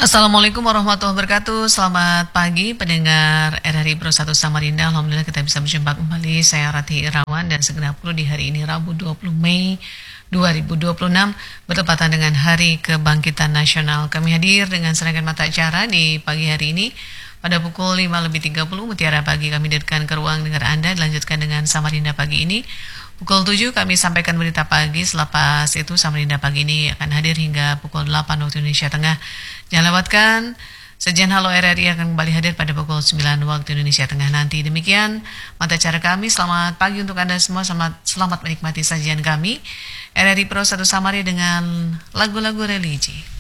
Assalamualaikum warahmatullahi wabarakatuh. Selamat pagi pendengar RRI Pro 1 Samarinda. Alhamdulillah kita bisa berjumpa kembali. Saya Rati Irawan dan segenap kru di hari ini Rabu 20 Mei 2026 bertepatan dengan Hari Kebangkitan Nasional. Kami hadir dengan serangkaian mata acara di pagi hari ini. Pada pukul 5.30 Mutiara Pagi kami hadirkan ke ruang dengar Anda, dilanjutkan dengan Samarinda Pagi ini. Pukul 7 kami sampaikan berita pagi, selepas itu Samarinda Pagi ini akan hadir hingga pukul 8 waktu Indonesia Tengah. Jangan lewatkan, Sejen Halo RRI akan kembali hadir pada pukul 9 waktu Indonesia Tengah nanti. Demikian mata acara kami, selamat pagi untuk Anda semua, selamat menikmati sajian kami. RRI Pro 1 Samarinda dengan lagu-lagu religi.